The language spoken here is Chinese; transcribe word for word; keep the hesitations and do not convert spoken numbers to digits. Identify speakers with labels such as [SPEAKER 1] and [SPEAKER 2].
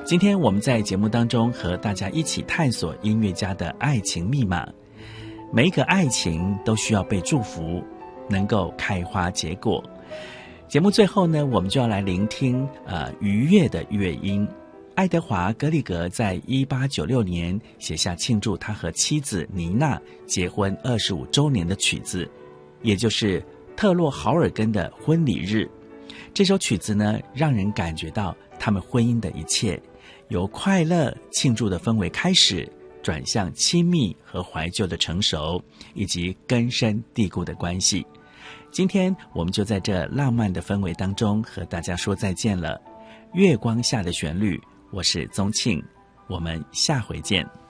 [SPEAKER 1] 今天我们在节目当中和大家一起探索音乐家的爱情密码。每一个爱情都需要被祝福，能够开花结果。节目最后呢，我们就要来聆听呃愉悦的乐音。爱德华·格里格在一八九六年写下庆祝他和妻子妮娜结婚二十五周年的曲子，也就是特洛豪尔根的婚礼日。这首曲子呢，让人感觉到他们婚姻的一切，由快乐庆祝的氛围开始，转向亲密和怀旧的成熟，以及根深蒂固的关系。今天我们就在这浪漫的氛围当中和大家说再见了。月光下的旋律，我是宗庆，我们下回见。